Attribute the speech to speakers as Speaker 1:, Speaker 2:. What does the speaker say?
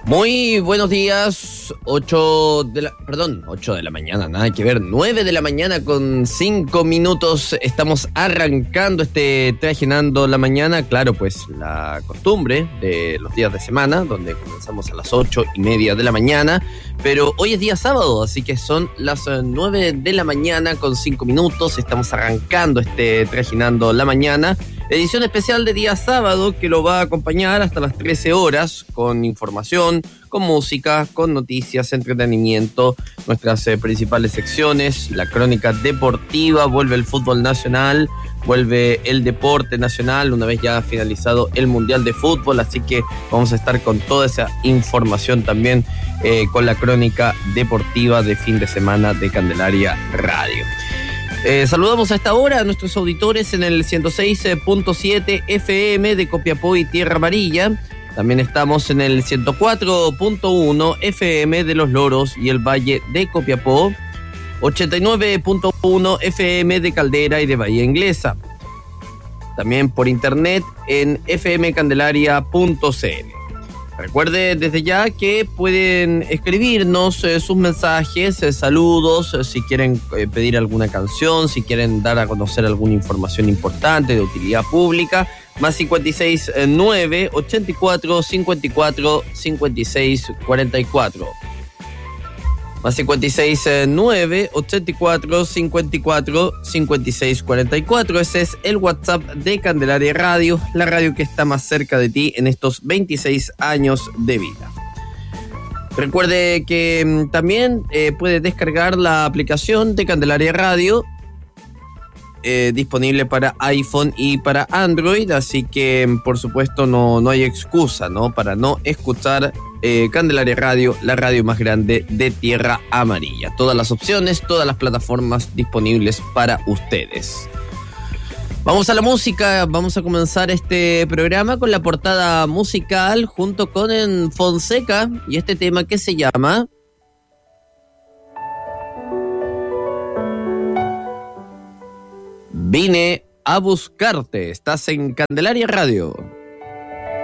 Speaker 1: Muy buenos días, 8 de la mañana, nada que ver, 9 de la mañana con 5 minutos, estamos arrancando Trajinando la Mañana, claro, pues la costumbre de los días de semana, donde comenzamos a las 8:30 de la mañana, pero hoy es día sábado, así que son las 9 de la mañana con 5 minutos, estamos arrancando Trajinando la Mañana, edición especial de día sábado que lo va a acompañar hasta las 13 horas con información, con música, con noticias, entretenimiento, nuestras principales secciones, la crónica deportiva, vuelve el fútbol nacional, vuelve el deporte nacional una vez ya finalizado el Mundial de Fútbol, así que vamos a estar con toda esa información también con la crónica deportiva de fin de semana de Candelaria Radio. Saludamos a esta hora a nuestros auditores en el 106.7 FM de Copiapó y Tierra Amarilla. También estamos en el 104.1 FM de Los Loros y el Valle de Copiapó, 89.1 FM de Caldera y de Bahía Inglesa. También por internet en fmcandelaria.cl. Recuerde desde ya que pueden escribirnos sus mensajes, saludos, si quieren pedir alguna canción, si quieren dar a conocer alguna información importante de utilidad pública, más 569 84 54 56 44. Más 569 84 54 56 44. Ese es el WhatsApp de Candelaria Radio, la radio que está más cerca de ti en estos 26 años de vida. Recuerde que también puede descargar la aplicación de Candelaria Radio, disponible para iPhone y para Android, así que por supuesto no hay excusa, ¿no?, para no escuchar Candelaria Radio, la radio más grande de Tierra Amarilla. Todas las opciones, todas las plataformas disponibles para ustedes. Vamos a la música, vamos a comenzar este programa con la portada musical junto con Fonseca y este tema que se llama Vine a buscarte. Estás en Candelaria Radio.